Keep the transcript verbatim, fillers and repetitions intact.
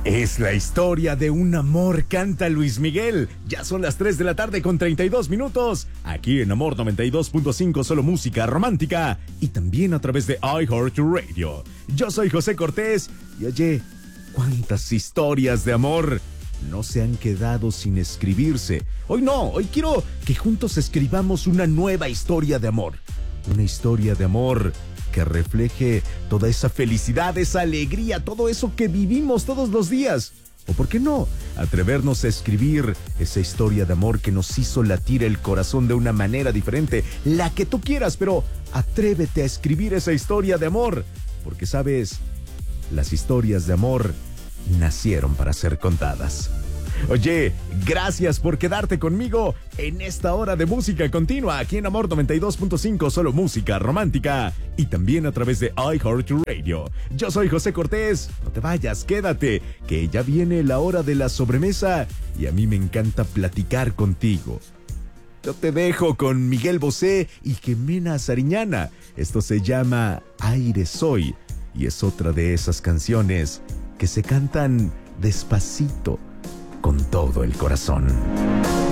Es la historia de un amor, canta Luis Miguel. Ya son las tres de la tarde con treinta y dos minutos. Aquí en Amor noventa y dos punto cinco, solo música romántica. Y también a través de iHeartRadio. Yo soy José Cortés. Y oye, ¿cuántas historias de amor no se han quedado sin escribirse? Hoy no, hoy quiero que juntos escribamos una nueva historia de amor. Una historia de amor que refleje toda esa felicidad, esa alegría, todo eso que vivimos todos los días. O por qué no, atrevernos a escribir esa historia de amor que nos hizo latir el corazón de una manera diferente, la que tú quieras, pero atrévete a escribir esa historia de amor, porque sabes, las historias de amor nacieron para ser contadas. Oye, gracias por quedarte conmigo en esta hora de música continua aquí en Amor noventa y dos punto cinco, solo música romántica y también a través de iHeartRadio. Yo soy José Cortés, no te vayas, quédate, que ya viene la hora de la sobremesa y a mí me encanta platicar contigo. Yo te dejo con Miguel Bosé y Jimena Sariñana. Esto se llama Aire Soy y es otra de esas canciones que se cantan despacito, con todo el corazón.